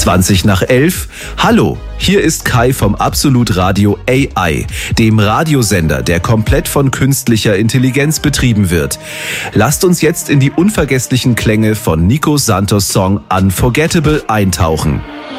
11:20. Hallo, hier ist Kai vom Absolut Radio AI, dem Radiosender, der komplett von künstlicher Intelligenz betrieben wird. Lasst uns jetzt in die unvergesslichen Klänge von Nico Santos Song Unforgettable eintauchen.